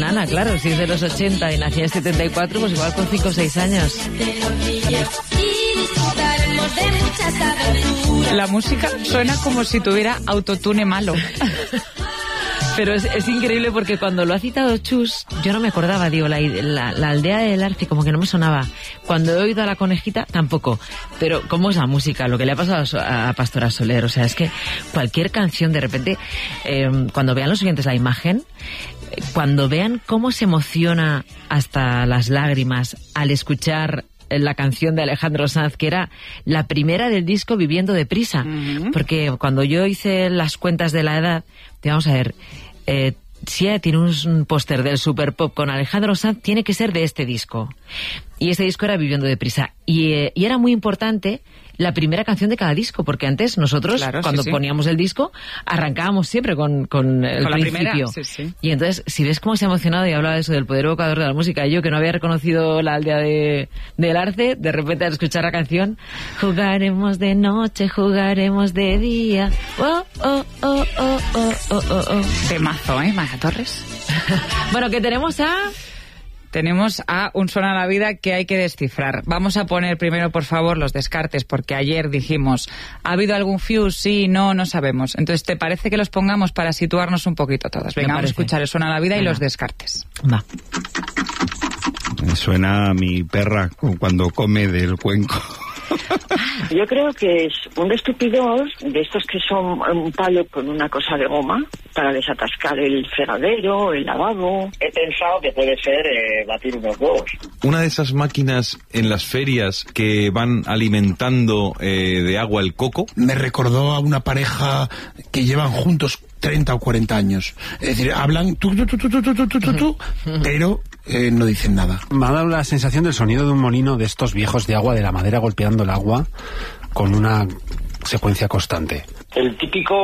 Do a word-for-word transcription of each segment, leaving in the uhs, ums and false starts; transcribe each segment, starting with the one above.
nana, claro, si es de los ochenta y nací en setenta y cuatro, pues igual con cinco o seis años. La música suena como si tuviera autotune malo. Pero es, es increíble porque cuando lo ha citado Chus, yo no me acordaba, digo, la, la, la aldea del Arce como que no me sonaba. Cuando he oído a la conejita, tampoco. Pero ¿cómo es la música? Lo que le ha pasado a, a Pastora Soler, o sea, es que cualquier canción, de repente, eh, cuando vean los oyentes la imagen, cuando vean cómo se emociona hasta las lágrimas al escuchar la canción de Alejandro Sanz, que era la primera del disco Viviendo Deprisa. Uh-huh. Porque cuando yo hice las cuentas de la edad, vamos a ver, eh, si ella tiene un póster del Super Pop con Alejandro Sanz, tiene que ser de este disco. Y este disco era Viviendo Deprisa. Y, eh, y era muy importante la primera canción de cada disco, porque antes nosotros, claro, cuando sí, sí. poníamos el disco, arrancábamos siempre con, con el con principio. La primera, sí, sí. Y entonces, si ves cómo se ha emocionado y hablaba de eso, del poder evocador de la música, yo que no había reconocido la aldea de, del Arce, de repente al escuchar la canción, jugaremos de noche, jugaremos de día. Oh, oh, oh, oh, oh, oh, oh, oh. Temazo, ¿eh, María Torres? Bueno, que tenemos a... Tenemos a Un Suena la Vida que hay que descifrar. Vamos a poner primero, por favor, los descartes, porque ayer dijimos, ¿ha habido algún fuse? Sí, no, no sabemos. Entonces, ¿te parece que los pongamos para situarnos un poquito todos? Venga, vamos a escuchar El Suena la Vida. Venga. Y los descartes. Va. Me suena a mi perra cuando come del cuenco. Yo creo que es un estupidor de estos que son un palo con una cosa de goma para desatascar el fregadero, el lavabo. He pensado que puede ser eh, batir unos huevos. Una de esas máquinas en las ferias que van alimentando eh, de agua el coco. Me recordó a una pareja que llevan juntos treinta o cuarenta años. Es decir, hablan tú, tú, tú, tú, tú, tú, tú, tú, tú, pero eh, no dicen nada. Me ha dado la sensación del sonido de un molino de estos viejos de agua, de la madera golpeando el agua con una secuencia constante. El típico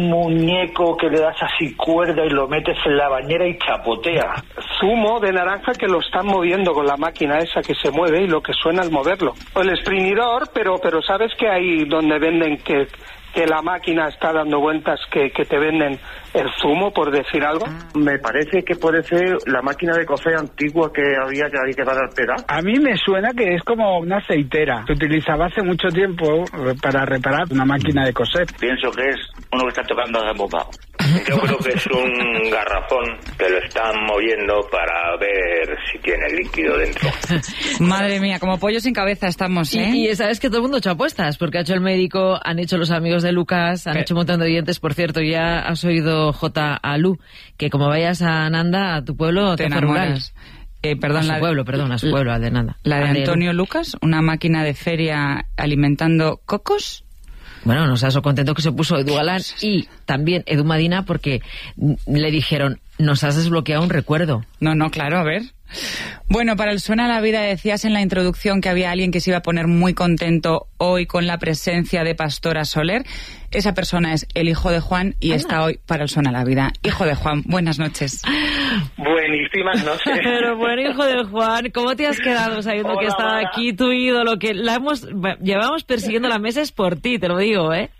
muñeco que le das así cuerda y lo metes en la bañera y chapotea. Zumo de naranja que lo están moviendo con la máquina esa que se mueve y lo que suena al moverlo. O el exprimidor, pero pero sabes que hay donde venden que... que la máquina está dando vueltas, que, que te venden el zumo, por decir algo. Me parece que puede ser la máquina de coser antigua que había que hay que dar al pedal. A mí me suena que es como una aceitera. Se utilizaba hace mucho tiempo para reparar una máquina de coser. Pienso que es uno que está tocando de bocado. Yo creo que es un garrafón que lo están moviendo para ver si tiene líquido dentro. Madre mía, como pollo sin cabeza estamos, ¿eh? Y, y sabes que todo el mundo ha hecho apuestas, porque ha hecho el médico, han hecho los amigos de Lucas, han ¿Qué? hecho un montón de oyentes. Por cierto, ya has oído J. Alu, que como vayas a Nanda, a tu pueblo, te, te enamoras. Eh, perdón, a su la pueblo, perdón, a su pueblo, al de Nanda. La de Antonio Lucas, una máquina de feria alimentando cocos. Bueno, no seas so contento que se puso Edu Galán y también Edu Madina, porque le dijeron, nos has desbloqueado un recuerdo. No, no, claro, a ver. Bueno, para el Suena la Vida decías en la introducción que había alguien que se iba a poner muy contento hoy con la presencia de Pastora Soler. Esa persona es el hijo de Juan y Ana. Está hoy para el Suena la Vida. Hijo de Juan, buenas noches. Buenísimas noches. Pero bueno, hijo de Juan, ¿cómo te has quedado sabiendo Hola, que estaba Mara. Aquí tu ídolo? Que la hemos, llevamos persiguiendo la mesa es por ti, te lo digo, ¿eh?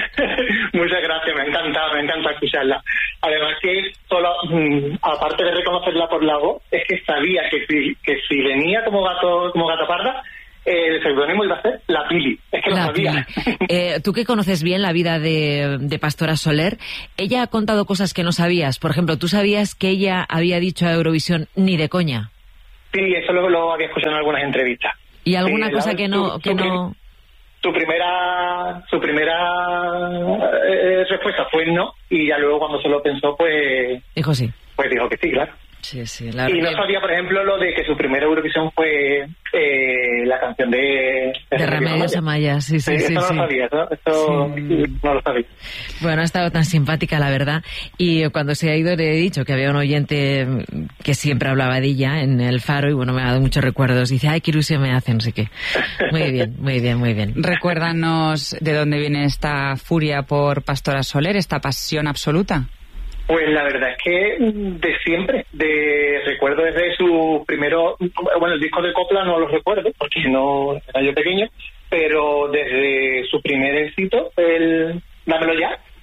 Muchas gracias, me ha encantado, me encanta escucharla. Además que solo, mmm, aparte de reconocerla por la voz, es que sabía que si, que si venía como gato, como gato parda, eh, el seudónimo iba a ser La Pili. Es que la lo sabía. Eh, tú que conoces bien la vida de, de Pastora Soler, ella ha contado cosas que no sabías. Por ejemplo, ¿tú sabías que ella había dicho a Eurovisión ni de coña? Sí, eso lo, lo había escuchado en algunas entrevistas. ¿Y alguna sí, cosa la, que no...? Su, que su, no... su primera su primera eh, respuesta fue no, y ya luego cuando se lo pensó, pues... Dijo sí. Pues dijo que sí, claro. Sí, sí, la y no sabía, por ejemplo, lo de que su primera Eurovisión fue eh, la canción de... De, de Remedios Amaya, sí, sí, sí. sí, eso sí. no lo sabía, eso, eso sí. no lo sabía. Bueno, ha estado tan simpática, la verdad. Y cuando se ha ido le he dicho que había un oyente que siempre hablaba de ella en El Faro y bueno, me ha dado muchos recuerdos. Y dice, ay, qué ilusión me hace, no sé qué. Muy bien, muy bien, muy bien. Recuérdanos de dónde viene esta furia por Pastora Soler, esta pasión absoluta. Pues la verdad es que de siempre, de recuerdo desde su primero, bueno, el disco de Copla no lo recuerdo porque no era yo pequeño, pero desde su primer éxito, el Dámelo Ya,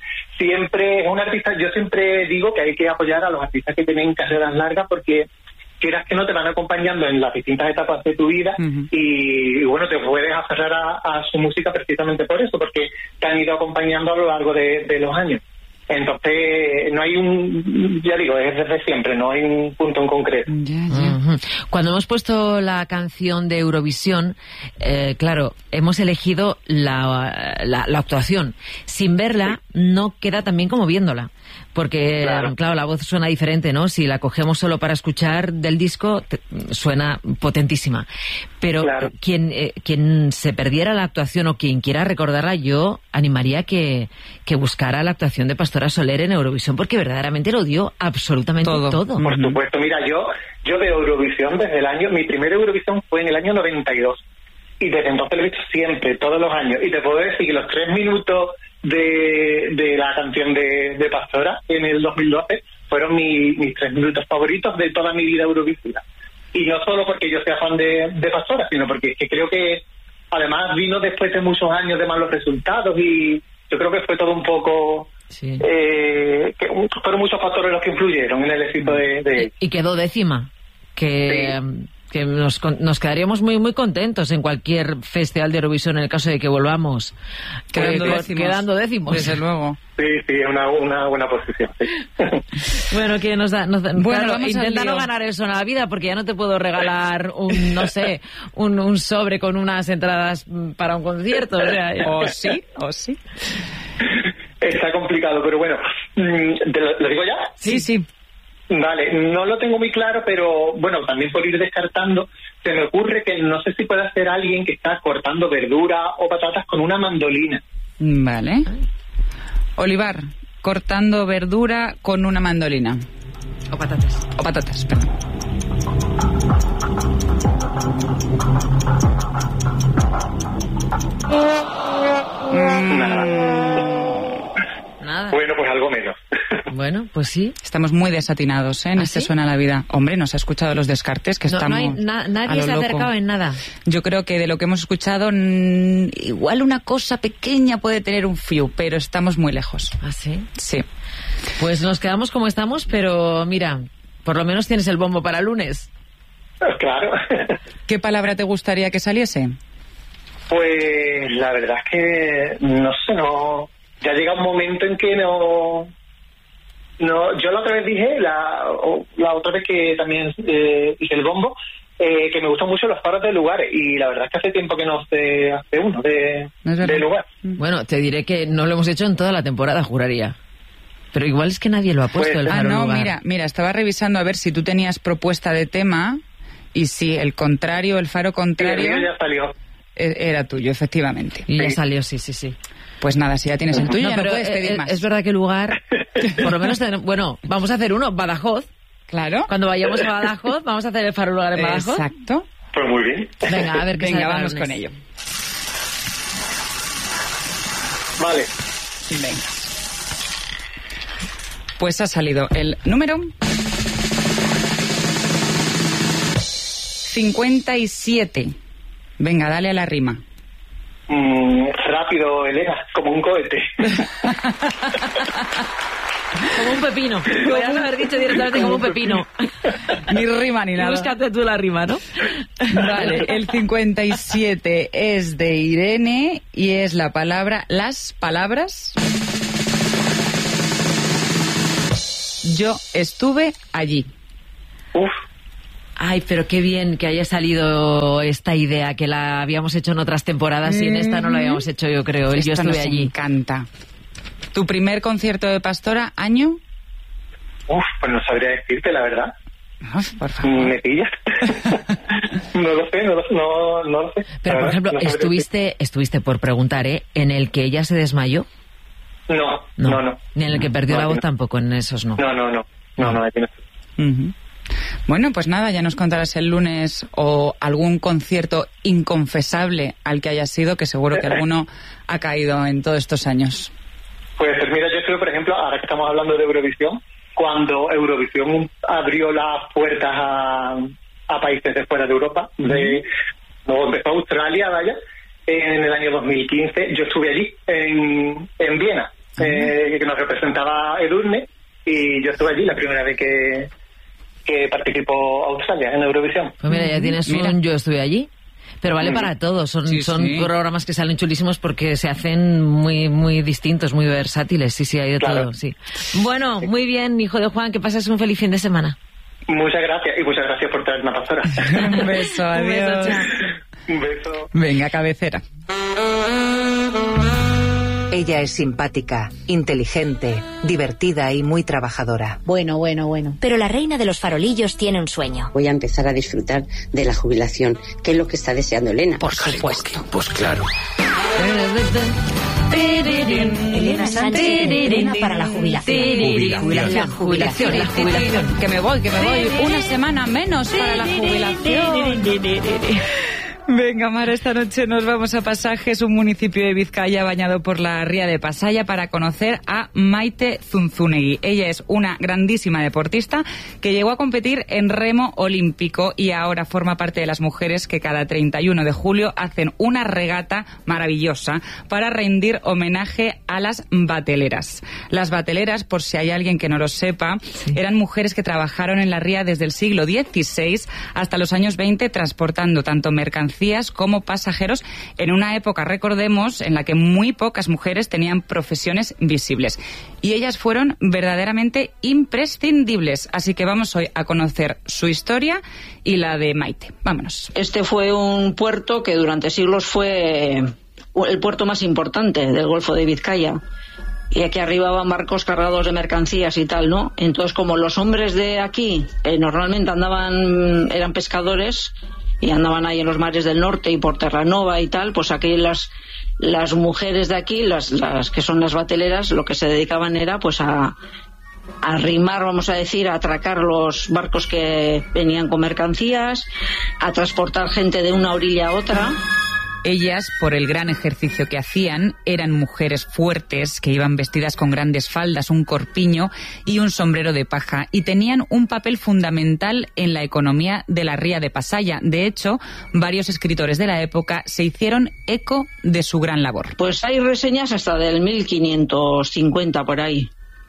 siempre es un artista, yo siempre digo que hay que apoyar a los artistas que tienen carreras largas porque quieras que no te van acompañando en las distintas etapas de tu vida uh-huh. y, y bueno, te puedes aferrar a, a su música precisamente por eso, porque te han ido acompañando a lo largo de, de los años. Entonces, no hay un, ya digo, es desde siempre, no hay un punto en concreto. Yeah, yeah. Uh-huh. Cuando hemos puesto la canción de Eurovisión, eh, claro, hemos elegido la, la, la actuación. Sin verla, sí. no queda tan bien como viéndola. Porque, claro. claro, la voz suena diferente, ¿no? Si la cogemos solo para escuchar del disco, te, suena potentísima. Pero claro. quien eh, quien se perdiera la actuación o quien quiera recordarla, yo animaría que, que buscara la actuación de Pastora Soler en Eurovisión, porque verdaderamente lo dio absolutamente todo. todo. Por uh-huh. supuesto. Mira, yo, yo veo Eurovisión desde el año... Mi primera Eurovisión fue en el año noventa y dos. Y desde entonces lo he visto siempre, todos los años. Y te puedo decir que los tres minutos... De, de la canción de, de Pastora en el dos mil doce fueron mi, mis tres minutos favoritos de toda mi vida eurovisiva. Y no solo porque yo sea fan de, de Pastora, sino porque es que creo que además vino después de muchos años de malos resultados y yo creo que fue todo un poco... Sí. Eh, que fueron muchos factores los que influyeron en el éxito de, de... Y quedó décima, que... Sí. que nos, nos quedaríamos muy muy contentos en cualquier festival de Eurovisión en el caso de que volvamos quedando, eh, décimos, quedando décimos. Desde luego. Sí, sí, es una, una buena posición. Sí. Bueno, que nos da... Nos da bueno, claro, intenta no ganar eso en la vida porque ya no te puedo regalar un, no sé, un, un sobre con unas entradas para un concierto. O, sea, ya. o sí, o sí. Está complicado, pero bueno, ¿te lo, lo digo ya? Sí, sí. Vale, no lo tengo muy claro, pero bueno, también por ir descartando, se me ocurre que no sé si puede ser alguien que está cortando verdura o patatas con una mandolina. Vale. Olivar, cortando verdura con una mandolina. O patatas. O patatas, perdón. Mm. Nada. Nada. Bueno, pues algo menos. Bueno, pues sí. Estamos muy desatinados, ¿eh? En ¿Ah, este sí? Suena la Vida. Hombre, nos ha escuchado los descartes, que no, estamos no hay na- Nadie a lo se ha loco. acercado en nada. Yo creo que de lo que hemos escuchado, n- igual una cosa pequeña puede tener un fiu, pero estamos muy lejos. ¿Ah, sí? Sí. Pues nos quedamos como estamos, pero mira, por lo menos tienes el bombo para lunes. Claro. ¿Qué palabra te gustaría que saliese? Pues la verdad es que no sé, no... Ya llega un momento en que no... no yo la otra vez dije, la, la otra vez que también eh, hice el bombo, eh, que me gustan mucho los faros de lugares, y la verdad es que hace tiempo que no se hace uno de, de lugar. Bueno, te diré que no lo hemos hecho en toda la temporada, juraría. Pero igual es que nadie lo ha puesto, Pues- el Ah, faro no, lugar. mira, mira, estaba revisando a ver si tú tenías propuesta de tema y si el contrario, el faro Sí, el contrario, mío ya salió. e- era tuyo, efectivamente. Y ya Sí. salió, sí, sí, sí. Pues nada, si ya tienes el tuyo, No, ya no pero puedes pedir es, más. es verdad que el lugar, por lo menos, ten- bueno, vamos a hacer uno, Badajoz. Claro. Cuando vayamos a Badajoz, vamos a hacer el faro lugar en Badajoz. Exacto. Pues muy bien. Venga, a ver qué Venga, sale para vamos lunes. con ello. Vale. Venga. Pues ha salido el número cincuenta y siete. Venga, dale a la rima. Mm, rápido, Elena, como un cohete. Como un pepino. Podrías haber dicho directamente como un pepino. Ni rima ni Y nada. búscate tú la rima, ¿no? Vale, el cincuenta y siete es de Irene y es la palabra, las palabras. Yo estuve allí. Uf. Ay, pero qué bien que haya salido esta idea, que la habíamos hecho en otras temporadas y en esta no la habíamos hecho, yo creo. El Yo Esto estuve nos allí. encanta. ¿Tu primer concierto de Pastora, año? Uf, pues no sabría decirte, la verdad. Uf, por favor. Me pillas. no lo sé, no lo, no, no lo sé. Pero, La por verdad, ejemplo, no sabría estuviste, estuviste por preguntar, ¿eh? En el que ella se desmayó. decirte. No, no, no. Ni en el que perdió No, la voz no. tampoco, en esos no. No, no, no. No, no, aquí no. Ujú. Bueno, pues nada, ya nos contarás el lunes o algún concierto inconfesable al que hayas ido, que seguro que alguno ha caído en todos estos años. Pues mira, yo creo, por ejemplo, ahora que estamos hablando de Eurovisión, cuando Eurovisión abrió las puertas a, a países de fuera de Europa, de, no, empezó Australia, vaya, en el año dos mil quince, yo estuve allí, en, en Viena, eh, que nos representaba Edurne, y yo estuve allí la primera vez que, que participó Australia en Eurovisión. Pues mira, ya tienes un... Mira. Yo estuve allí. Pero vale para todo, son, sí, son sí. programas que salen chulísimos porque se hacen muy muy distintos, muy versátiles, sí, sí, hay de claro. todo, sí. Bueno, sí. Muy bien, hijo de Juan, que pases un feliz fin de semana. Muchas gracias, y muchas gracias por traer una pastora. Un beso, adiós. Un beso, chao. Un beso. Venga, cabecera. Ella es simpática, inteligente, divertida y muy trabajadora. Bueno, bueno, bueno. Pero la reina de los farolillos tiene un sueño. Voy a empezar a disfrutar de la jubilación, que es lo que está deseando Elena. Por supuesto. Pues claro. Elena Sánchez entrena para la jubilación. Jubilación, jubilación, la jubilación. Que me voy, que me voy. Una semana menos para la jubilación. Venga, Mar, esta noche nos vamos a Pasajes, un municipio de Vizcaya bañado por la ría de Pasaya, para conocer a Maite Zunzunegui. Ella es una grandísima deportista que llegó a competir en remo olímpico y ahora forma parte de las mujeres que cada treinta y uno de julio hacen una regata maravillosa para rendir homenaje a las bateleras. Las bateleras, por si hay alguien que no lo sepa, sí. eran mujeres que trabajaron en la ría desde el siglo dieciséis hasta los años veinte, transportando tanto mercancías como pasajeros en una época, recordemos, en la que muy pocas mujeres tenían profesiones visibles. Y ellas fueron verdaderamente imprescindibles. Así que vamos hoy a conocer su historia y la de Maite. Vámonos. Este fue un puerto que durante siglos fue el puerto más importante del Golfo de Vizcaya. Y aquí arribaban barcos cargados de mercancías y tal, ¿no? Entonces, como los hombres de aquí eh, normalmente andaban, eran pescadores y andaban ahí en los mares del norte y por Terranova y tal, pues aquí las las mujeres de aquí, las las que son las bateleras, lo que se dedicaban era pues a a rimar, vamos a decir, a atracar los barcos que venían con mercancías, a transportar gente de una orilla a otra. Ellas, por el gran ejercicio que hacían, eran mujeres fuertes que iban vestidas con grandes faldas, un corpiño y un sombrero de paja, y tenían un papel fundamental en la economía de la ría de Pasaya. De hecho, varios escritores de la época se hicieron eco de su gran labor. Pues hay reseñas hasta del mil quinientos cincuenta por ahí.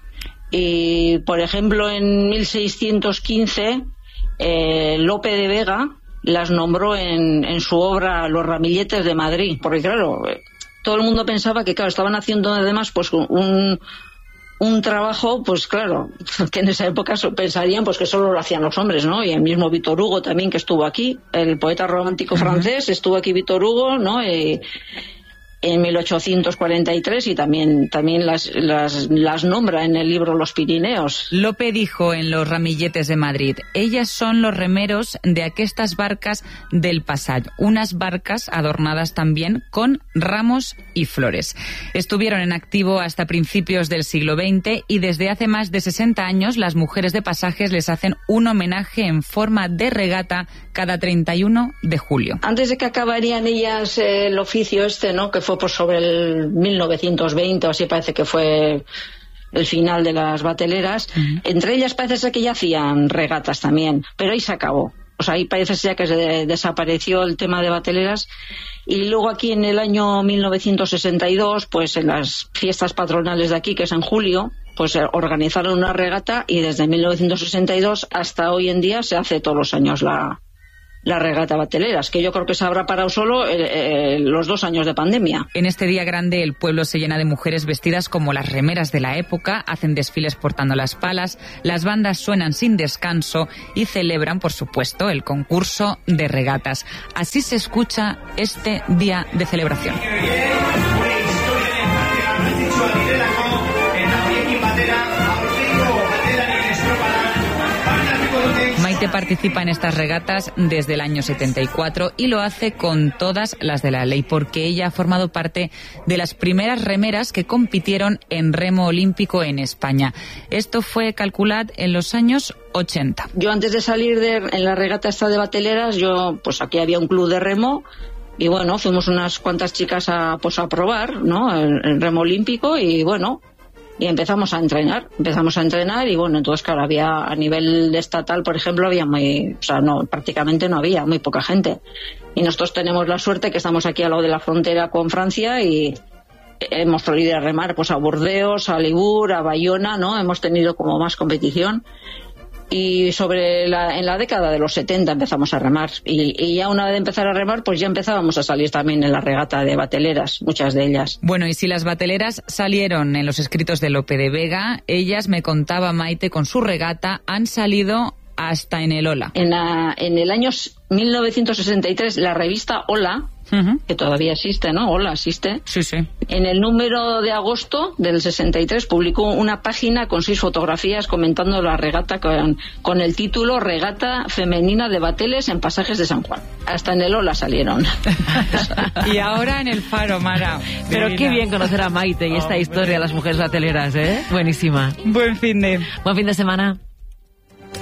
Y, por ejemplo, en mil seiscientos quince, eh, Lope de Vega las nombró en, en su obra Los ramilletes de Madrid, porque claro, todo el mundo pensaba que claro, estaban haciendo además pues un, un trabajo, pues claro, que en esa época pensarían pues que solo lo hacían los hombres, ¿no? Y el mismo Víctor Hugo también, que estuvo aquí, el poeta romántico francés, estuvo aquí Víctor Hugo, ¿no? Y, en mil ochocientos cuarenta y tres, y también, también las, las, las nombra en el libro Los Pirineos. Lope dijo en Los ramilletes de Madrid: ellas son los remeros de aquestas barcas del Passat, unas barcas adornadas también con ramos y flores. Estuvieron en activo hasta principios del siglo veinte y desde hace más de sesenta años las mujeres de Pasajes les hacen un homenaje en forma de regata cada treinta y uno de julio. Antes de que acabarían ellas eh, el oficio este, ¿no?, que fue pues sobre el mil novecientos veinte o así, parece que fue el final de las bateleras. Uh-huh. Entre ellas parece ser que ya hacían regatas también, pero ahí se acabó. O sea, ahí parece ser que se desapareció el tema de bateleras. Y luego aquí en el año mil novecientos sesenta y dos, pues en las fiestas patronales de aquí, que es en julio, pues organizaron una regata, y desde mil novecientos sesenta y dos hasta hoy en día se hace todos los años la la regata bateleras, que yo creo que se habrá parado solo eh, eh, los dos años de pandemia. En este día grande el pueblo se llena de mujeres vestidas como las remeras de la época, hacen desfiles portando las palas, las bandas suenan sin descanso y celebran, por supuesto, el concurso de regatas. Así se escucha este día de celebración. Maite participa en estas regatas desde el año setenta y cuatro y lo hace con todas las de la ley, porque ella ha formado parte de las primeras remeras que compitieron en remo olímpico en España. Esto fue, calculad, en los años ochenta. Yo antes de salir de, en la regata esta de bateleras, yo pues aquí había un club de remo y bueno, fuimos unas cuantas chicas a pues a probar, ¿no?, el, el remo olímpico, y bueno, y empezamos a entrenar, empezamos a entrenar y bueno, entonces claro, había a nivel estatal, por ejemplo, había muy, o sea, no, prácticamente no había, muy poca gente. Y nosotros tenemos la suerte que estamos aquí al lado de la frontera con Francia y, hemos solido ir a remar pues a Burdeos, a Libur, a Bayona, ¿no? Hemos tenido como más competición. Y sobre la, en la década de los setenta empezamos a remar. Y, y ya una vez de empezar a remar, pues ya empezábamos a salir también en la regata de bateleras, muchas de ellas. Bueno, y si las bateleras salieron en los escritos de Lope de Vega, ellas, me contaba Maite, con su regata, han salido hasta en el Ola. En, la, en el año mil novecientos sesenta y tres, la revista Ola, uh-huh. que todavía existe, ¿no? Ola existe. Sí, sí. En el número de agosto del sesenta y tres publicó una página con seis fotografías comentando la regata con, con el título Regata Femenina de Bateles en Pasajes de San Juan. Hasta en el Ola salieron. Y ahora en el Faro, Mara. Pero Divina. qué bien conocer a Maite y esta oh, historia de las mujeres bateleras, ¿eh? Buenísima. Buen fin de... Buen fin de semana.